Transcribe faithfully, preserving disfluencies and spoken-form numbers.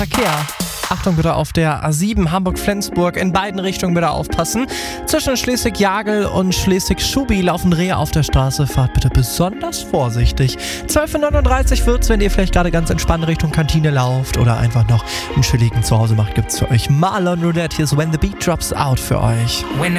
Verkehr. Achtung bitte auf der A sieben Hamburg-Flensburg. In beiden Richtungen bitte aufpassen. Zwischen Schleswig-Jagel und Schleswig-Schubi laufen Rehe auf der Straße. Fahrt bitte besonders vorsichtig. zwölf Uhr neununddreißig wird's, wenn ihr vielleicht gerade ganz entspannt Richtung Kantine lauft oder einfach noch einen chilligen Zuhause macht, gibt's für euch Marlon Roulette. Hier ist When the Beat Drops Out für euch. When